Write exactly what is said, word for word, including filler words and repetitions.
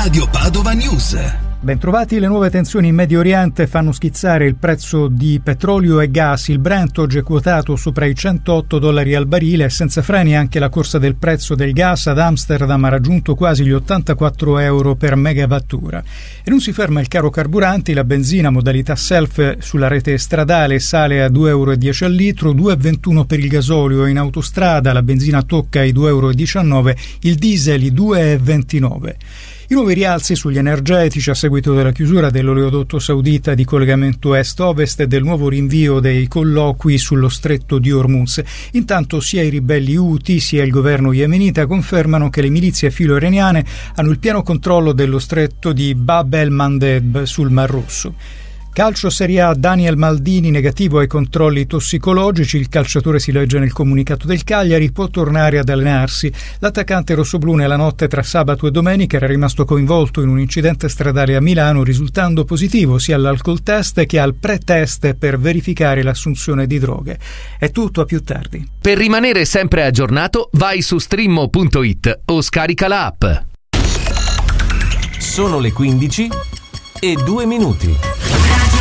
Radio Padova News. Bentrovati. Le nuove tensioni in Medio Oriente fanno schizzare il prezzo di petrolio e gas. Il Brent oggi è quotato sopra i centootto dollari al barile e senza freni anche la corsa del prezzo del gas. Ad Amsterdam ha raggiunto quasi gli ottantaquattro euro per megawattora. E non si ferma il caro carburanti. La benzina modalità self sulla rete stradale sale a due euro e dieci al litro, due e ventuno per il gasolio. In autostrada la benzina tocca i due euro e diciannove, il diesel i due e ventinove. I nuovi rialzi sugli energetici a seguito della chiusura dell'oleodotto saudita di collegamento est-ovest e del nuovo rinvio dei colloqui sullo stretto di Hormuz. Intanto sia i ribelli Houthi sia il governo yemenita confermano che le milizie filo-iraniane hanno il pieno controllo dello stretto di Bab el-Mandeb sul Mar Rosso. Calcio Serie A, Daniel Maldini negativo ai controlli tossicologici. Il calciatore, si legge nel comunicato del Cagliari, può tornare ad allenarsi. L'attaccante rossoblù nella notte tra sabato e domenica era rimasto coinvolto in un incidente stradale a Milano, risultando positivo sia all'alcol test che al pre-test per verificare l'assunzione di droghe. È tutto, a più tardi. Per rimanere sempre aggiornato, vai su streammo punto it o scarica la app. Sono le quindici e due minuti.